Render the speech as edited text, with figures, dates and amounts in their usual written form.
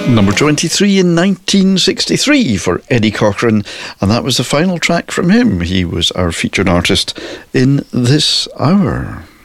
Number 23 in 1963 for Eddie Cochran, and that was the final track from him. He was our featured artist in this hour.